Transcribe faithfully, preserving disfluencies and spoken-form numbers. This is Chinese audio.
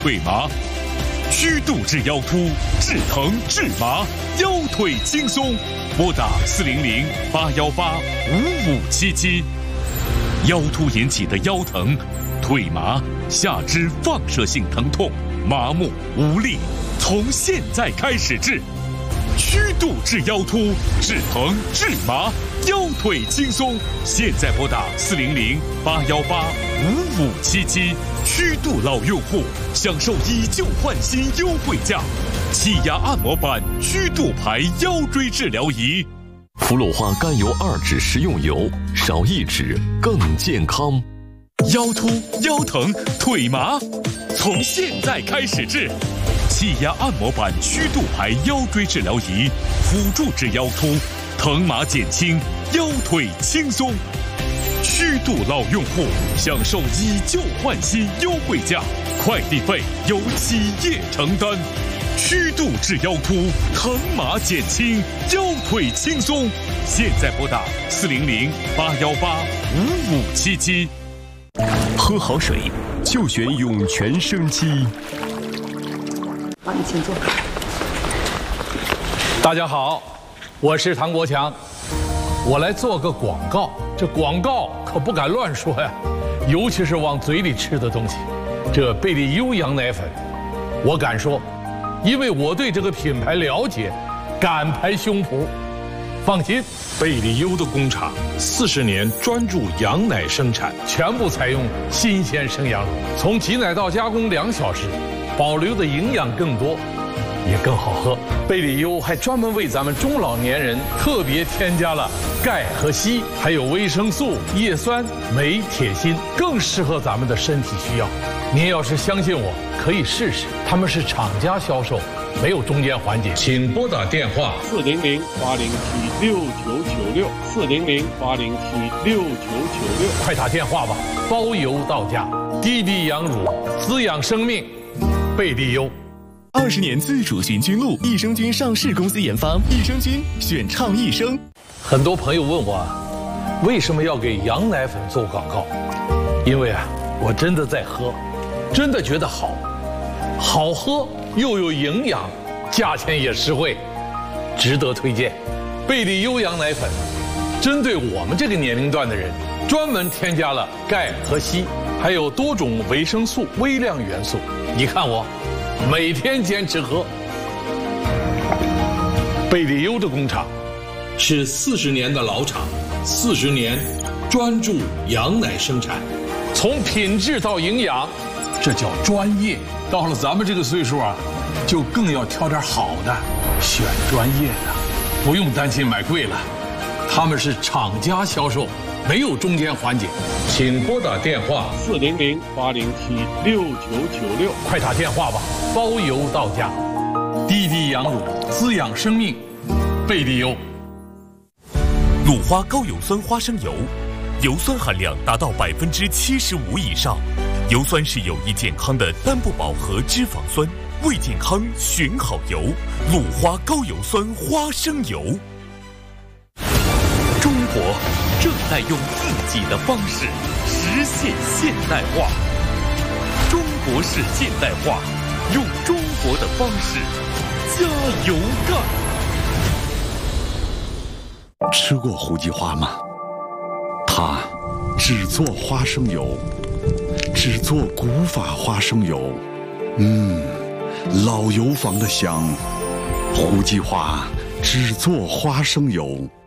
腿麻。虚度至腰突，治疼治麻，腰腿轻松。拨打四零零八幺八五五七七。腰突引起的腰疼、腿麻、下肢放射性疼痛、麻木无力，从现在开始治。虚度治腰突，治疼治麻，腰腿轻松。现在拨打四零零八幺八五五七七。虚度老用户享受以旧换新优惠价，气压按摩板虚度牌腰椎治疗仪。 福鲁化甘油二酯食用油，少一酯更健康。 腰突、腰疼、腿麻，从现在开始治。气压按摩板虚度牌腰椎治疗仪，辅助治腰突，疼麻减轻，腰腿轻松。虚度老用户享受以旧换新优惠价，快递费由企业承担。虚度治腰突，疼麻减轻，腰腿轻松。现在拨打四零零八幺八五五七七。 喝好水就选涌泉生机。 好，你请坐。 大家好，我是唐国强，我来做个广告。这广告可不敢乱说呀，尤其是往嘴里吃的东西。这贝利优羊奶粉，我敢说，因为我对这个品牌了解，敢拍胸脯。放心， 贝利优的工厂四十年专注羊奶生产， 全部采用新鲜生羊乳，从挤奶到加工两小时，保留的营养更多，也更好喝。贝利优还专门为咱们中老年人特别添加了钙和硒，还有维生素、叶酸、镁、铁、锌，更适合咱们的身体需要。您要是相信我，可以试试。他们是厂家销售，没有中间环节。 请拨打电话四零零八零七六九九六四零零八零七六九九六， 快打电话吧，包邮到家。滴滴羊乳滋养生命，贝利优。 二十年自主循菌露，益生菌上市公司研发，益生菌选倡益生。 很多朋友问我，为什么要给羊奶粉做广告？因为啊，我真的在喝，真的觉得好，好喝又有营养，价钱也实惠，值得推荐。贝利优羊奶粉，针对我们这个年龄段的人，专门添加了钙和硒，还有多种维生素、微量元素。你看我。每天坚持喝。贝利优的工厂是四十年的老厂，四十年专注羊奶生产， 从品质到营养，这叫专业。到了咱们这个岁数啊，就更要挑点好的，选专业的，不用担心买贵了。他们是厂家销售，没有中间环节。 请拨打电话四零零八零七六九九六， 快打电话吧，包邮到家。滴滴羊乳滋养生命，贝利优。 鲁花高油酸花生油，油酸含量达到百分之七十五以上，油酸是有益健康的单不饱和脂肪酸，为健康选好油。鲁花高油酸花生油。中国正在用自己的方式实现现代化，中国式现代化，用中国的方式加油干。 吃过胡记花吗？它只做花生油，只做古法花生油，嗯，老油坊的香。胡记花只做花生油。